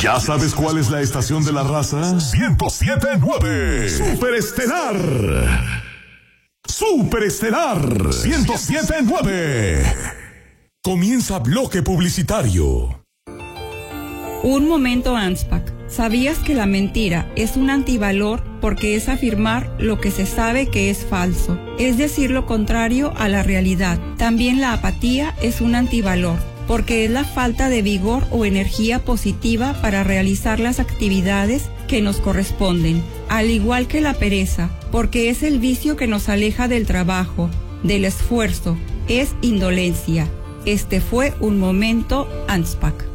¿Ya sabes cuál es la estación de la raza? 107.9. Superestelar. Superestelar 107.9. Comienza bloque publicitario. Un momento, ANSPAC. ¿Sabías que la mentira es un antivalor porque es afirmar lo que se sabe que es falso? Es decir, lo contrario a la realidad. También la apatía es un antivalor porque es la falta de vigor o energía positiva para realizar las actividades que nos corresponden. Al igual que la pereza, porque es el vicio que nos aleja del trabajo, del esfuerzo, es indolencia. Este fue un momento, ANSPAC.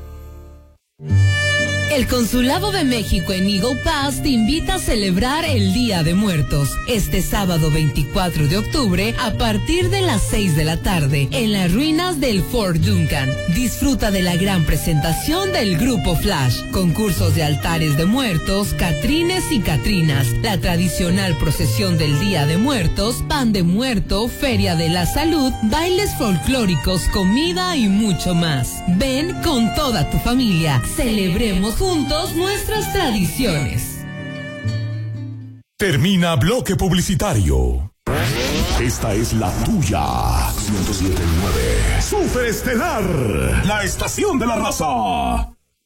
El Consulado de México en Eagle Pass te invita a celebrar el Día de Muertos este sábado 24 de octubre a partir de las 6 de la tarde en las ruinas del Fort Duncan. Disfruta de la gran presentación del Grupo Flash, concursos de altares de muertos, catrines y catrinas, la tradicional procesión del Día de Muertos, pan de muerto, feria de la salud, bailes folclóricos, comida y mucho más. Ven con toda tu familia. Celebremos juntos nuestras tradiciones. Termina bloque publicitario. Esta es la tuya. 107.9. Superestelar, la estación de la raza.